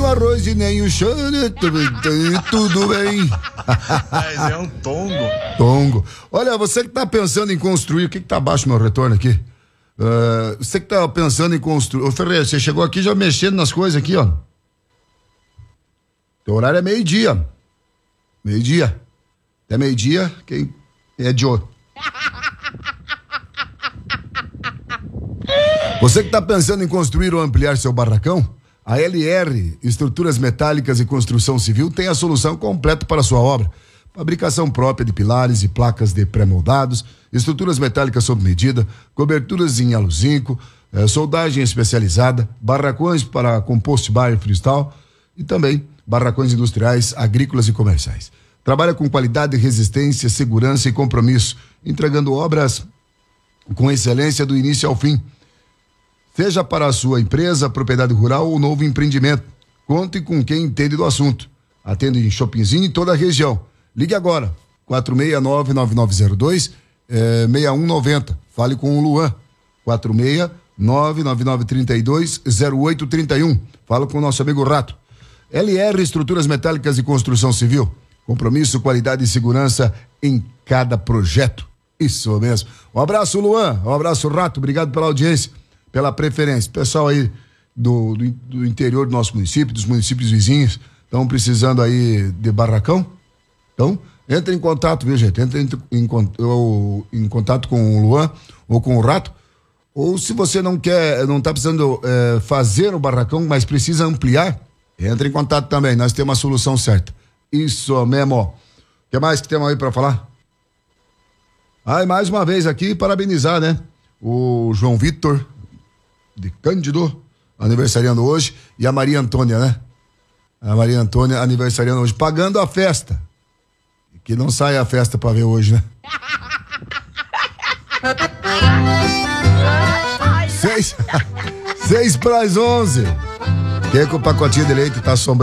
arroz e nem o chão, tudo bem. Mas é um tongo. Tongo. Olha, você que tá pensando em construir, o que tá abaixo do meu retorno aqui? Você que tá pensando em construir. Ô, Ferreira, você chegou aqui já mexendo nas coisas aqui, ó. Teu horário é meio-dia. Meio-dia. Até meio-dia, quem é de ouro. Você que está pensando em construir ou ampliar seu barracão, a LR Estruturas Metálicas e Construção Civil tem a solução completa para a sua obra. Fabricação própria de pilares e placas de pré-moldados, estruturas metálicas sob medida, coberturas em aluzinco, soldagem especializada, barracões para compost bar e freestyle e também barracões industriais, agrícolas e comerciais. Trabalha com qualidade, resistência, segurança e compromisso, entregando obras com excelência do início ao fim. Seja para a sua empresa, propriedade rural ou novo empreendimento. Conte com quem entende do assunto. Atende em Shoppingzinho em toda a região. Ligue agora, 469-9902-6190. Fale com o Luan, 469-9932-0831. Fala com o nosso amigo Rato. LR Estruturas Metálicas e Construção Civil. Compromisso, qualidade e segurança em cada projeto. Isso mesmo. Um abraço, Luan. Um abraço, Rato. Obrigado pela audiência, pela preferência. Pessoal aí do interior do nosso município, dos municípios vizinhos, estão precisando aí de barracão. Então, entre em contato, viu, gente? Entre em contato com o Luan ou com o Rato. Ou se você não está precisando fazer o barracão, mas precisa ampliar, entre em contato também. Nós temos a solução certa. Isso mesmo. O que mais que temos aí para falar? E mais uma vez aqui, parabenizar, né? O João Vitor de Cândido, aniversariando hoje, e a Maria Antônia, né? A Maria Antônia aniversariando hoje, pagando a festa. Que não sai a festa pra ver hoje, né? 6 para as 11. Quer que o pacotinho de leite tá assombrando?